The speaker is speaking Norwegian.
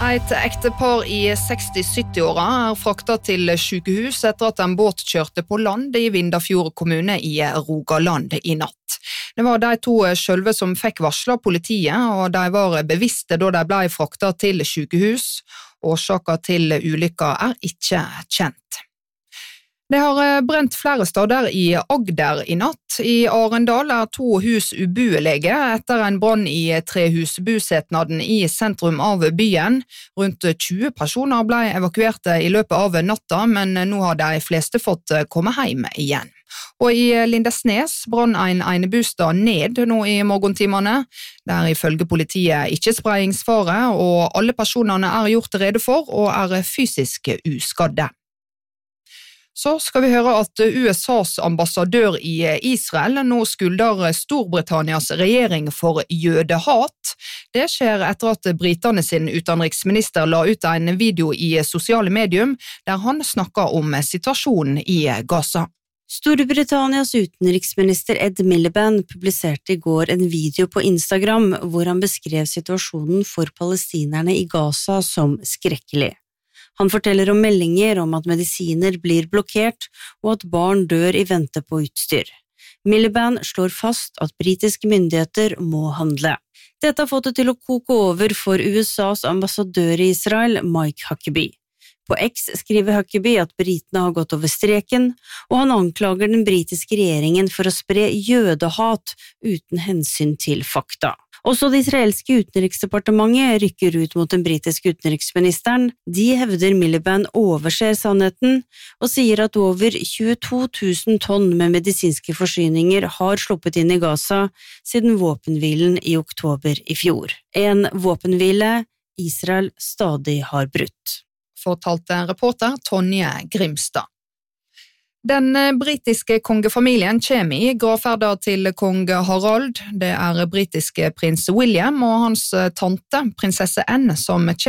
Et ektepar i 60-70-åra fraktet til sykehus etter at en båt kjørte på land i Vindafjord kommune i Rogaland i natt. Det var de to sjølve som fikk varslet politiet, og de var bevisste da de ble fraktet til sykehus. Årsaken til ulykka ikke kjent. Det har brent flere steder i Agder i natt. I Arendal to hus ubuelige etter en brann i trehusbusetnaden i sentrum av byen. Rundt 20 personer ble evakuerte i løpet av natta, men nå har de fleste fått komme hjem igjen. Og i Lindesnes brann en enebostad ned nå i morgentimene. Det ifølge politiet ikke spredningsfare, og alle personene gjort rede for og fysisk uskadde. Så skal vi høre at USAs ambassadør i Israel nå skylder Storbritannias regjering for jødehat. Det skjer etter at britene sin utenriksminister la ut en video i sosiale medium der han snakker om situasjonen i Gaza. Storbritannias utenriksminister Ed Miliband publiserte i går en video på Instagram hvor han beskrev situasjonen for palestinerne i Gaza som skrekkelig. Han forteller om meldinger om at medisiner blir blokkert og at barn dør i vente på utstyr. Miliband slår fast at britiske myndigheter må handle. Dette har fått det til å koke over for USAs ambassadør i Israel, Mike Huckabee. På X skriver Huckabee at britene har gått over streken, og han anklager den britiske regjeringen for å spre jødehat uten hensyn til fakta. Også det israelske utenriksdepartementet rykker ut mot den britiske utenriksministeren. De hevder Miliband overser sannheten, og sier at over 22 000 tonn med medisinske forsyninger har sluppet inn i Gaza siden våpenhvilen i oktober i fjor. En våpenhvile Israel stadig har brutt. Fortalte reporter Tonje Grimstad. Den britiske kongefamilien kommer i gravferda til kong Harald. Det britiske prins William og hans tante, prinsesse Anne, som kommer